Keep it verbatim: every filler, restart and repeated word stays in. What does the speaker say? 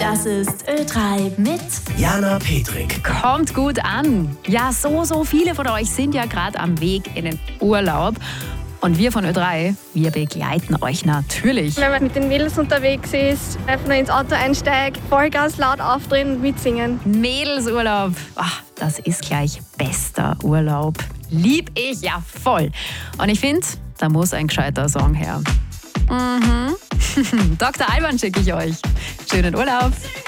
Das ist Ö drei mit Jana Petrik. Kommt gut an. Ja, so, so viele von euch sind ja gerade am Weg in den Urlaub. Und wir von Ö drei, wir begleiten euch natürlich. Wenn man mit den Mädels unterwegs ist, einfach nur ins Auto einsteigt, Vollgas laut aufdrehen und mitsingen. Mädelsurlaub, ach, das ist gleich bester Urlaub. Lieb ich ja voll. Und ich finde, da muss ein gescheiter Song her. Mhm. Doktor Alban schicke ich euch. Schönen Urlaub.